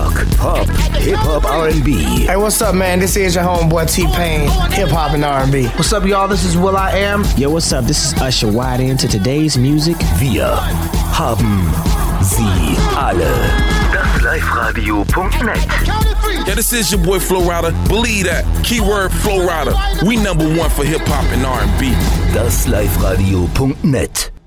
Rock, Pop, Hip-Hop, R&B. Hey, what's up, man? This is your homeboy T-Pain, hip-hop and R&B. What's up, y'all? This is Will.i.am. Yo, what's up? This is Usher. Wide into today's music. Wir haben sie alle. Das Live-Radio.net. Yeah, this is your boy Flo Rida. Believe that. Keyword Flo Rida. We number one for hip-hop and R&B. Das Live-Radio.net.